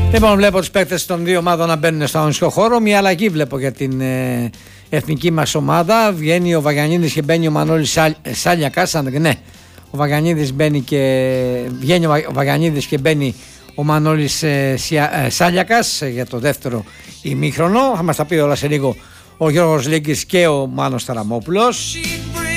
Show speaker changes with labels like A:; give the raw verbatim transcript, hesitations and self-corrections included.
A: Λοιπόν, βλέπω τους παίκτες των δύο ομάδων να μπαίνουν στο αγωνιστικό χώρο. Μια αλλαγή βλέπω για την ε, εθνική μας ομάδα. Βγαίνει ο Βαγιανίδης και μπαίνει ο Μανώλης Σάλ, Σάλιακας. Ναι, ο Βαγιανίδης μπαίνει και βγαίνει ο Βαγιανίδης και μπαίνει ο Μανώλης ε, ε, Σάλιακας για το δεύτερο ημίχρονο. Θα μας τα πει όλα σε λίγο ο Γιώργος Λίγκης και ο Μάνος Ταραμόπουλος.